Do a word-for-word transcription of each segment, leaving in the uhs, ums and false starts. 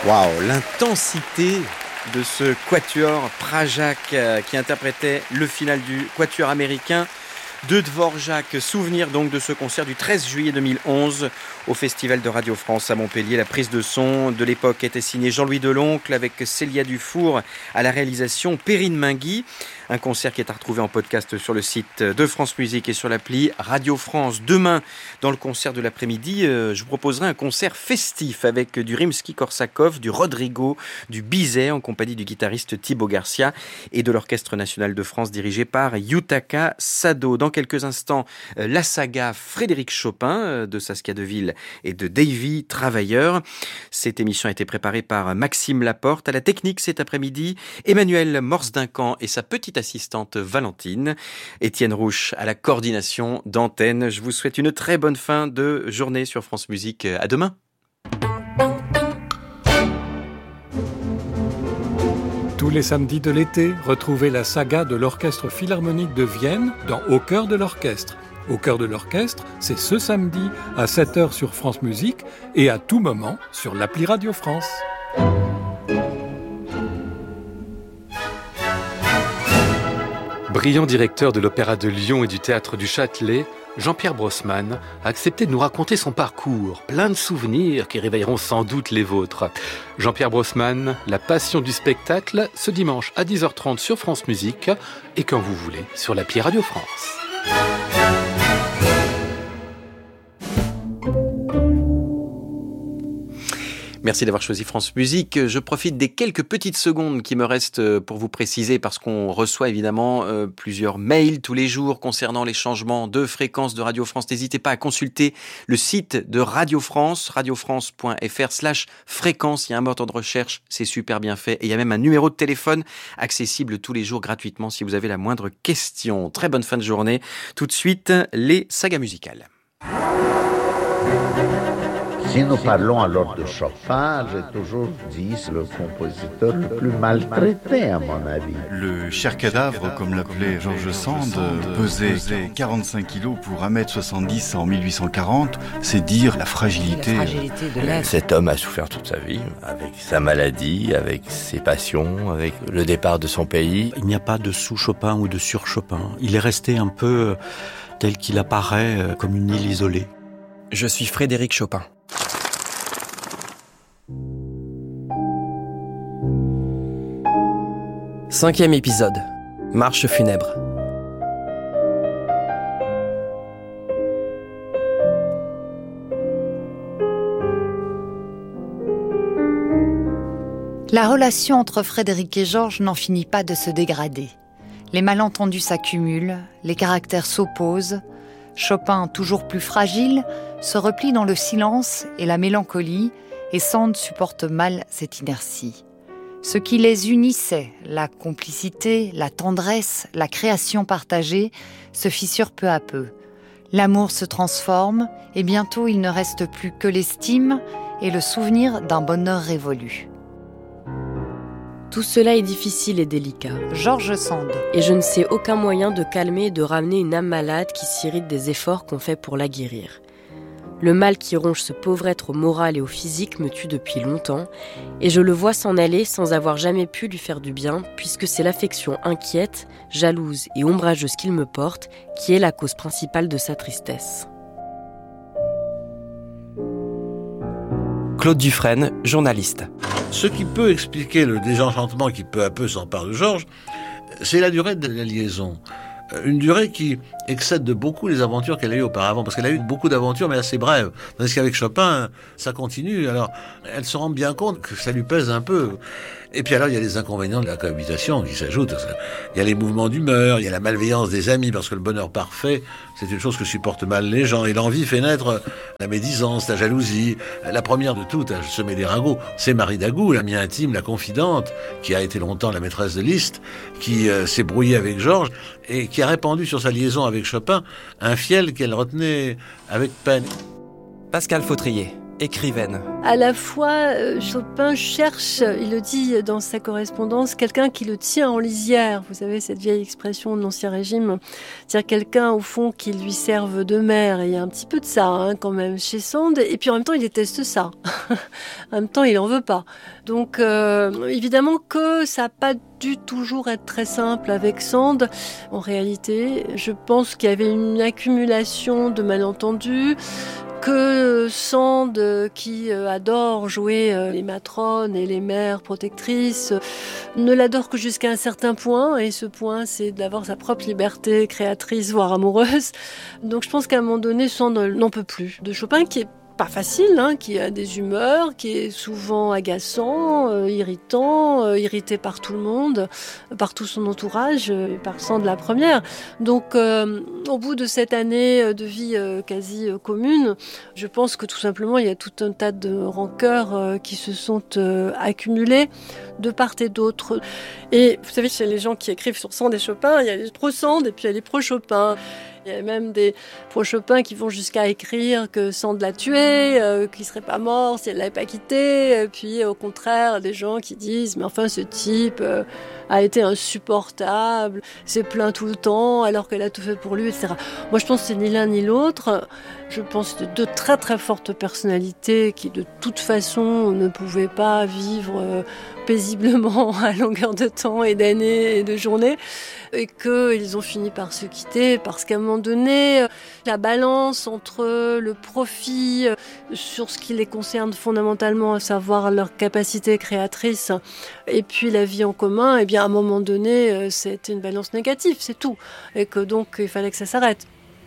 Waouh, l'intensité de ce quatuor Pražák euh, qui interprétait le final du quatuor américain de Dvorak. Souvenir donc de ce concert du treize juillet deux mille onze au Festival de Radio France à Montpellier. La prise de son de l'époque était signée Jean-Louis Deloncle avec Célia Dufour à la réalisation, Perrine Mingui. Un concert qui est à retrouver en podcast sur le site de France Musique et sur l'appli Radio France. Demain, dans le concert de l'après-midi, euh, je vous proposerai un concert festif avec du Rimsky-Korsakov, du Rodrigo, du Bizet en compagnie du guitariste Thibaut Garcia et de l'Orchestre National de France dirigé par Yutaka Sado. Dans quelques instants, euh, la saga Frédéric Chopin euh, de Saskia Deville et de Davy Travailleur. Cette émission a été préparée par Maxime Laporte. À la technique cet après-midi, Emmanuel Morse-Duncan et sa petite assistante Valentine. Étienne Rouche à la coordination d'antenne. Je vous souhaite une très bonne fin de journée sur France Musique. À demain. Tous les samedis de l'été, retrouvez la saga de l'Orchestre Philharmonique de Vienne dans Au cœur de l'orchestre. Au cœur de l'orchestre, c'est ce samedi à sept heures sur France Musique et à tout moment sur l'appli Radio France. Brillant directeur de l'Opéra de Lyon et du Théâtre du Châtelet, Jean-Pierre Brossman a accepté de nous raconter son parcours, plein de souvenirs qui réveilleront sans doute les vôtres. Jean-Pierre Brossman, la passion du spectacle, ce dimanche à dix heures trente sur France Musique et quand vous voulez sur l'appli Radio France. Merci d'avoir choisi France Musique. Je profite des quelques petites secondes qui me restent pour vous préciser, parce qu'on reçoit évidemment euh, plusieurs mails tous les jours concernant les changements de fréquence de Radio France. N'hésitez pas à consulter le site de Radio France, radiofrance.fr slash fréquence. Il y a un moteur de recherche, c'est super bien fait. Et il y a même un numéro de téléphone accessible tous les jours gratuitement si vous avez la moindre question. Très bonne fin de journée. Tout de suite, les sagas musicales. Si nous parlons alors de Chopin, j'ai toujours dit c'est le compositeur le plus maltraité à mon avis. Le cher cadavre, comme l'appelait George Sand, pesait quarante-cinq kilos pour un mètre soixante-dix en mille huit cent quarante. C'est dire la fragilité. La fragilité de l'être. Cet homme a souffert toute sa vie, avec sa maladie, avec ses passions, avec le départ de son pays. Il n'y a pas de sous-Chopin ou de sur-Chopin. Il est resté un peu tel qu'il apparaît, comme une île isolée. Je suis Frédéric Chopin. Cinquième épisode. Marche funèbre. La relation entre Frédéric et Georges n'en finit pas de se dégrader. Les malentendus s'accumulent, les caractères s'opposent. Chopin, toujours plus fragile, se replie dans le silence et la mélancolie, et Sand supporte mal cette inertie. Ce qui les unissait, la complicité, la tendresse, la création partagée, se fissure peu à peu. L'amour se transforme, et bientôt il ne reste plus que l'estime et le souvenir d'un bonheur révolu. Tout cela est difficile et délicat. George Sand. Et je ne sais aucun moyen de calmer et de ramener une âme malade qui s'irrite des efforts qu'on fait pour la guérir. Le mal qui ronge ce pauvre être au moral et au physique me tue depuis longtemps, et je le vois s'en aller sans avoir jamais pu lui faire du bien, puisque c'est l'affection inquiète, jalouse et ombrageuse qu'il me porte qui est la cause principale de sa tristesse. Claude Dufresne, journaliste. Ce qui peut expliquer le désenchantement qui peu à peu s'empare de Georges, c'est la durée de la liaison. Une durée qui excède de beaucoup les aventures qu'elle a eues auparavant, parce qu'elle a eu beaucoup d'aventures mais assez brèves. Tandis qu'avec Chopin, ça continue. Alors, elle se rend bien compte que ça lui pèse un peu. Et puis alors, il y a les inconvénients de la cohabitation qui s'ajoutent. Il y a les mouvements d'humeur, il y a la malveillance des amis, parce que le bonheur parfait, c'est une chose que supportent mal les gens. Et l'envie fait naître la médisance, la jalousie. La première de toutes à semer des ragots, c'est Marie Dagou, l'amie intime, la confidente, qui a été longtemps la maîtresse de Liszt, qui euh, s'est brouillée avec Georges et qui a répandu sur sa liaison avec Chopin un fiel qu'elle retenait avec peine. Pascal Fautrier. écrivaine. À la fois, euh, Chopin cherche, il le dit dans sa correspondance, quelqu'un qui le tient en lisière. Vous savez, cette vieille expression de l'Ancien Régime, c'est-à-dire quelqu'un, au fond, qui lui serve de mère. Et il y a un petit peu de ça, hein, quand même, chez Sand. Et puis, en même temps, il déteste ça. En même temps, il en veut pas. Donc, euh, évidemment que ça n'a pas dû toujours être très simple avec Sand. En réalité, je pense qu'il y avait une accumulation de malentendus, que Sand, qui adore jouer les matrones et les mères protectrices, ne l'adore que jusqu'à un certain point, et ce point, c'est d'avoir sa propre liberté créatrice, voire amoureuse. Donc je pense qu'à un moment donné, Sand n'en peut plus de Chopin, qui est pas facile, hein, qui a des humeurs, qui est souvent agaçant, euh, irritant, euh, irrité par tout le monde, par tout son entourage, euh, et par Sand la première. Donc, euh, au bout de cette année de vie euh, quasi euh, commune, je pense que tout simplement, il y a tout un tas de rancœurs euh, qui se sont euh, accumulées de part et d'autre. Et vous savez, chez les gens qui écrivent sur Sand et Chopin, il y a les pro-Sand et puis il y a les pro-Chopin. Il y a même des pro-Chopin qui vont jusqu'à écrire que Sand l'a tué, euh, qu'il serait pas mort si elle l'avait pas quitté. Et puis, au contraire, des gens qui disent « Mais enfin, ce type euh, a été insupportable, s'est plaint tout le temps alors qu'elle a tout fait pour lui, et cetera » Moi, je pense que c'est ni l'un ni l'autre. Je pense que deux très très fortes personnalités qui, de toute façon, ne pouvaient pas vivre euh, paisiblement à longueur de temps et d'années et de journées, et qu'ils ont fini par se quitter parce qu'à un moment donné, la balance entre le profit sur ce qui les concerne fondamentalement, à savoir leur capacité créatrice, et puis la vie en commun, et bien à un moment donné, c'était une balance négative, c'est tout, et que donc il fallait que ça s'arrête.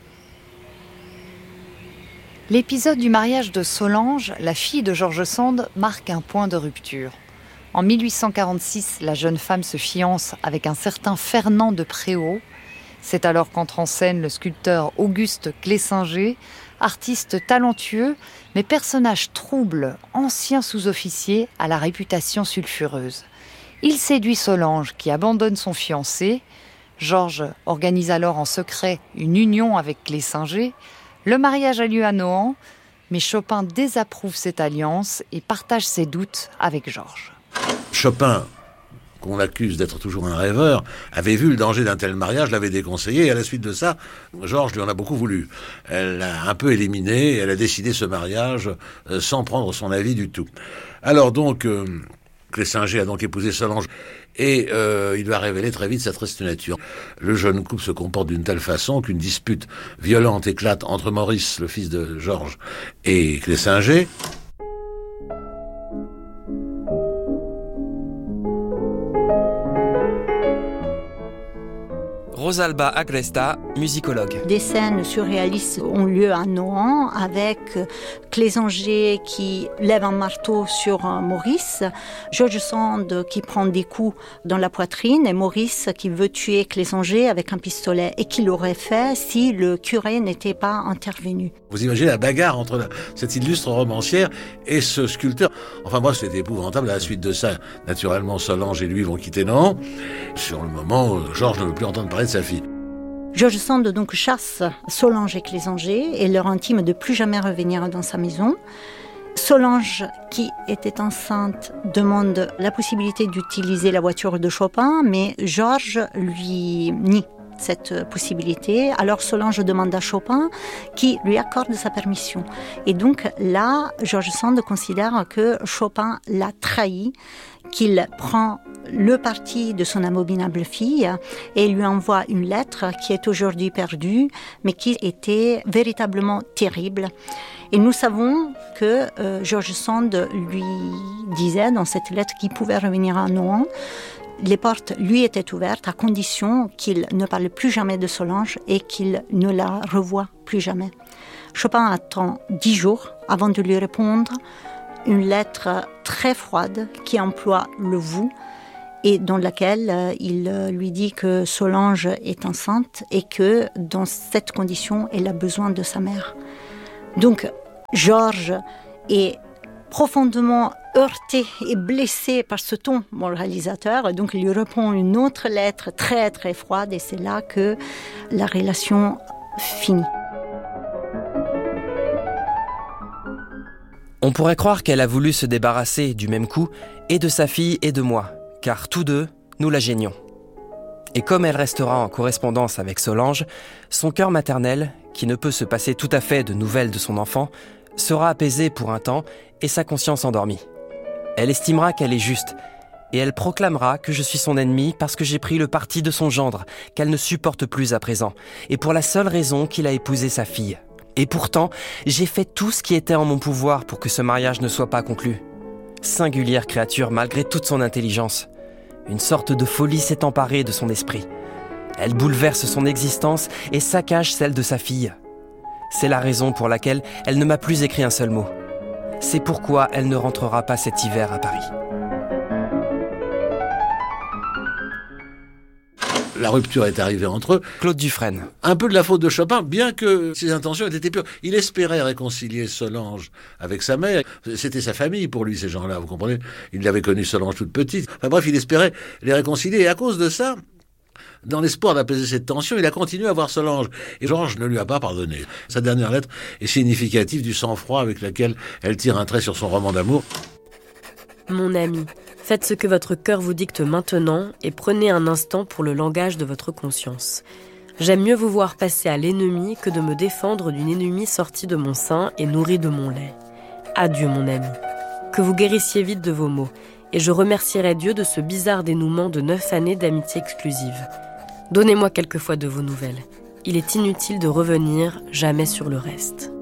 L'épisode du mariage de Solange, la fille de George Sand, marque un point de rupture. En mille huit cent quarante-six, la jeune femme se fiance avec un certain Fernand de Préaux. C'est alors qu'entre en scène le sculpteur Auguste Clésinger, artiste talentueux, mais personnage trouble, ancien sous-officier à la réputation sulfureuse. Il séduit Solange, qui abandonne son fiancé. Georges organise alors en secret une union avec Clésinger. Le mariage a lieu à Nohant, mais Chopin désapprouve cette alliance et partage ses doutes avec Georges. Chopin, qu'on accuse d'être toujours un rêveur, avait vu le danger d'un tel mariage, l'avait déconseillé, et à la suite de ça, Georges lui en a beaucoup voulu. Elle l'a un peu éliminé, et elle a décidé ce mariage euh, sans prendre son avis du tout. Alors donc, euh, Clésinger a donc épousé Solange, et euh, il va révéler très vite sa triste nature. Le jeune couple se comporte d'une telle façon qu'une dispute violente éclate entre Maurice, le fils de Georges, et Clésinger. Rosalba Agresta, musicologue. Des scènes surréalistes ont lieu à Nohant avec Clésinger qui lève un marteau sur Maurice, George Sand qui prend des coups dans la poitrine et Maurice qui veut tuer Clésinger avec un pistolet et qui l'aurait fait si le curé n'était pas intervenu. Vous imaginez la bagarre entre la, cette illustre romancière et ce sculpteur. Enfin moi c'était épouvantable. À la suite de ça, naturellement Solange et lui vont quitter Nohant. Sur le moment, Georges ne veut plus entendre parler de sa fille. George Sand donc chasse Solange et Clésinger et leur intime de plus jamais revenir dans sa maison. Solange, qui était enceinte, demande la possibilité d'utiliser la voiture de Chopin, mais Georges lui nie cette possibilité. Alors Solange demande à Chopin qui lui accorde sa permission. Et donc là, George Sand considère que Chopin l'a trahi, qu'il prend le parti de son abominable fille et lui envoie une lettre qui est aujourd'hui perdue, mais qui était véritablement terrible. Et nous savons que euh, George Sand lui disait dans cette lettre qu'il pouvait revenir à Nohant. Les portes lui étaient ouvertes à condition qu'il ne parle plus jamais de Solange et qu'il ne la revoie plus jamais. Chopin attend dix jours avant de lui répondre une lettre très froide qui emploie le « vous » et dans laquelle il lui dit que Solange est enceinte et que dans cette condition, elle a besoin de sa mère. Donc, Georges est profondément heurté et blessé par ce ton, mon réalisateur, donc il lui répond une autre lettre très très froide et c'est là que la relation finit. On pourrait croire qu'elle a voulu se débarrasser du même coup et de sa fille et de moi, car tous deux, nous la gênions. Et comme elle restera en correspondance avec Solange, son cœur maternel, qui ne peut se passer tout à fait de nouvelles de son enfant, sera apaisé pour un temps et sa conscience endormie. Elle estimera qu'elle est juste, et elle proclamera que je suis son ennemi parce que j'ai pris le parti de son gendre, qu'elle ne supporte plus à présent, et pour la seule raison qu'il a épousé sa fille. Et pourtant, j'ai fait tout ce qui était en mon pouvoir pour que ce mariage ne soit pas conclu. Singulière créature malgré toute son intelligence. Une sorte de folie s'est emparée de son esprit. Elle bouleverse son existence et saccage celle de sa fille. C'est la raison pour laquelle elle ne m'a plus écrit un seul mot. C'est pourquoi elle ne rentrera pas cet hiver à Paris. La rupture est arrivée entre eux. Claude Dufresne. Un peu de la faute de Chopin, bien que ses intentions aient été pures. Il espérait réconcilier Solange avec sa mère. C'était sa famille pour lui, ces gens-là, vous comprenez? Il l'avait connue Solange toute petite. Enfin bref, il espérait les réconcilier. Et à cause de ça, dans l'espoir d'apaiser cette tension, il a continué à voir Solange. Et Georges ne lui a pas pardonné. Sa dernière lettre est significative du sang-froid avec lequel elle tire un trait sur son roman d'amour. Mon ami, faites ce que votre cœur vous dicte maintenant et prenez un instant pour le langage de votre conscience. J'aime mieux vous voir passer à l'ennemi que de me défendre d'une ennemie sortie de mon sein et nourrie de mon lait. Adieu mon ami. Que vous guérissiez vite de vos maux, et je remercierai Dieu de ce bizarre dénouement de neuf années d'amitié exclusive. Donnez-moi quelquefois de vos nouvelles. Il est inutile de revenir jamais sur le reste.